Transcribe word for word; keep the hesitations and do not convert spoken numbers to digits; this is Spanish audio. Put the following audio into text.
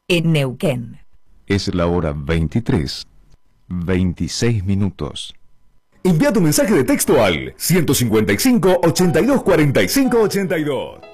en Neuquén. Es la hora veintitrés, veintiséis minutos. Envía tu mensaje de texto al ciento cincuenta y cinco, ochenta y dos, cuarenta y cinco, ochenta y dos.